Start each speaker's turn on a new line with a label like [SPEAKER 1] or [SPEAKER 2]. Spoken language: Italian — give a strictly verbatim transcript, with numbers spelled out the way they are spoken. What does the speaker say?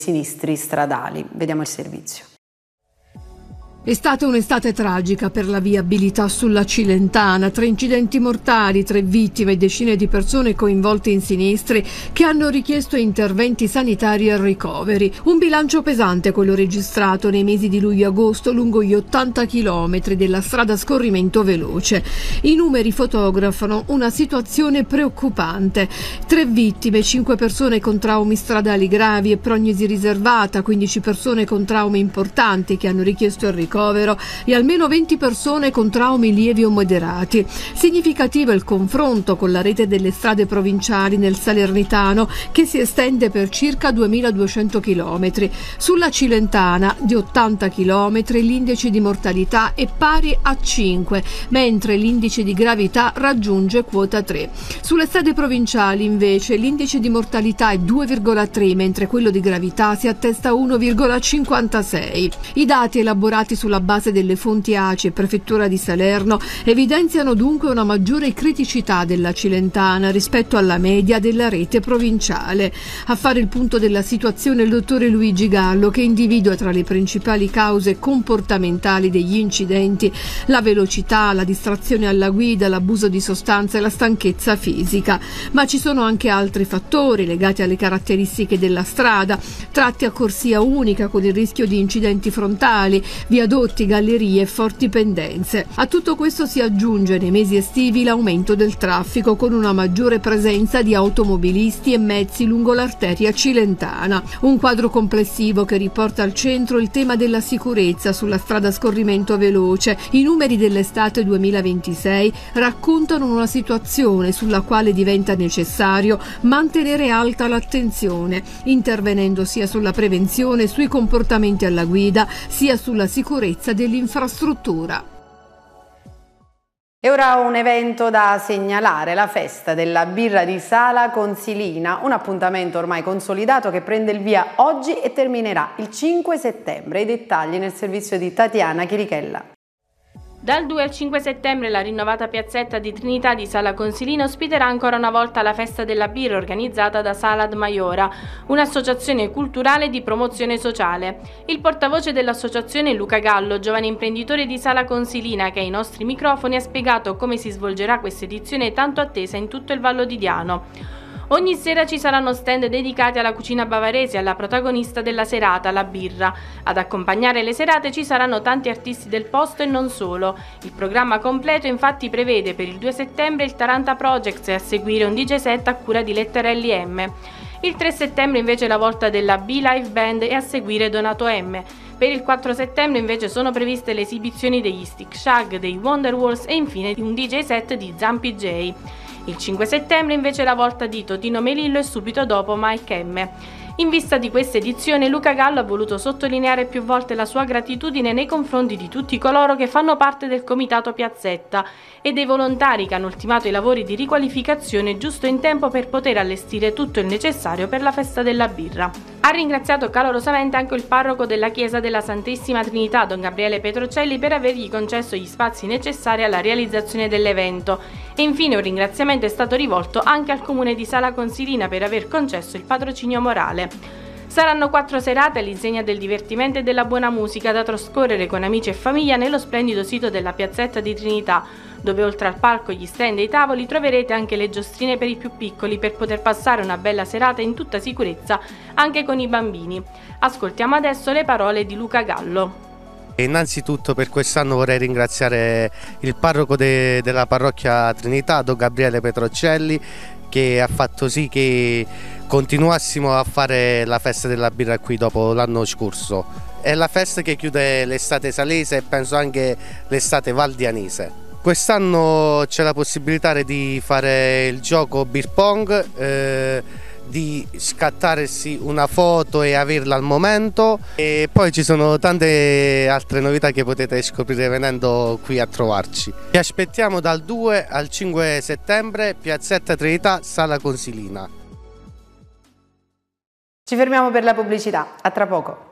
[SPEAKER 1] sinistri stradali. Vediamo il servizio.
[SPEAKER 2] È stata un'estate tragica per la viabilità sulla Cilentana, tre incidenti mortali, tre vittime e decine di persone coinvolte in sinistri che hanno richiesto interventi sanitari e ricoveri. Un bilancio pesante quello registrato nei mesi di luglio e agosto lungo gli ottanta chilometri della strada a scorrimento veloce. I numeri fotografano una situazione preoccupante. Tre vittime, cinque persone con traumi stradali gravi e prognosi riservata, quindici persone con traumi importanti che hanno richiesto il ricovero e almeno venti persone con traumi lievi o moderati. Significativo è il confronto con la rete delle strade provinciali nel Salernitano, che si estende per circa duemiladuecento chilometri. Sulla Cilentana, di ottanta chilometri, l'indice di mortalità è pari a cinque, mentre l'indice di gravità raggiunge quota tre. Sulle strade provinciali, invece, l'indice di mortalità è due virgola tre, mentre quello di gravità si attesta a uno virgola cinquantasei. I dati elaborati sulla base delle fonti A C I e Prefettura di Salerno evidenziano dunque una maggiore criticità della Cilentana rispetto alla media della rete provinciale. A fare il punto della situazione il dottore Luigi Gallo, che individua tra le principali cause comportamentali degli incidenti la velocità, la distrazione alla guida, l'abuso di sostanze e la stanchezza fisica. Ma ci sono anche altri fattori legati alle caratteristiche della strada, tratti a corsia unica con il rischio di incidenti frontali, viadotti, gallerie e forti pendenze. A tutto questo si aggiunge nei mesi estivi l'aumento del traffico, con una maggiore presenza di automobilisti e mezzi lungo l'arteria cilentana. Un quadro complessivo che riporta al centro il tema della sicurezza sulla strada a scorrimento veloce. I numeri dell'estate duemilaventisei raccontano una situazione sulla quale diventa necessario mantenere alta l'attenzione, intervenendo sia sulla prevenzione, sui comportamenti alla guida, sia sulla sicurezza dell'infrastruttura.
[SPEAKER 1] E ora un evento da segnalare, la festa della birra di Sala Consilina, un appuntamento ormai consolidato che prende il via oggi e terminerà il cinque settembre. I dettagli nel servizio di Tatiana Chirichella.
[SPEAKER 3] Dal due al cinque settembre la rinnovata piazzetta di Trinità di Sala Consilina ospiterà ancora una volta la festa della birra organizzata da Salad Maiora, un'associazione culturale di promozione sociale. Il portavoce dell'associazione, Luca Gallo, giovane imprenditore di Sala Consilina, che ai nostri microfoni ha spiegato come si svolgerà questa edizione tanto attesa in tutto il Vallo di Diano. Ogni sera ci saranno stand dedicati alla cucina bavarese e alla protagonista della serata, la birra. Ad accompagnare le serate ci saranno tanti artisti del posto e non solo. Il programma completo infatti prevede per il due settembre il Taranta Projects e a seguire un D J set a cura di Letterelli M. Il tre settembre invece la volta della B-Live Band e a seguire Donato M. Per il quattro settembre invece sono previste le esibizioni degli Stick Shag, dei Wonderwalls e infine un D J set di Zampi J. Il cinque settembre invece la volta di Totino Melillo e subito dopo Mike M. In vista di questa edizione, Luca Gallo ha voluto sottolineare più volte la sua gratitudine nei confronti di tutti coloro che fanno parte del Comitato Piazzetta e dei volontari che hanno ultimato i lavori di riqualificazione giusto in tempo per poter allestire tutto il necessario per la festa della birra. Ha ringraziato calorosamente anche il parroco della chiesa della Santissima Trinità, Don Gabriele Petrocelli, per avergli concesso gli spazi necessari alla realizzazione dell'evento. E infine un ringraziamento è stato rivolto anche al comune di Sala Consilina per aver concesso il patrocinio morale. Saranno quattro serate all'insegna del divertimento e della buona musica da trascorrere con amici e famiglia nello splendido sito della piazzetta di Trinità, dove oltre al palco, gli stand e i tavoli troverete anche le giostrine per i più piccoli per poter passare una bella serata in tutta sicurezza anche con i bambini. Ascoltiamo adesso le parole di Luca Gallo.
[SPEAKER 4] Innanzitutto per quest'anno vorrei ringraziare il parroco de, della parrocchia Trinità, Don Gabriele Petrocelli, che ha fatto sì che continuassimo a fare la festa della birra qui dopo l'anno scorso. È la festa che chiude l'estate salese e penso anche l'estate valdianese. Quest'anno c'è la possibilità di fare il gioco beer pong, eh, di scattarsi una foto e averla al momento, e poi ci sono tante altre novità che potete scoprire venendo qui a trovarci. Vi aspettiamo dal due al cinque settembre, Piazzetta Trinità, Sala Consilina.
[SPEAKER 1] Ci fermiamo per la pubblicità, a tra poco.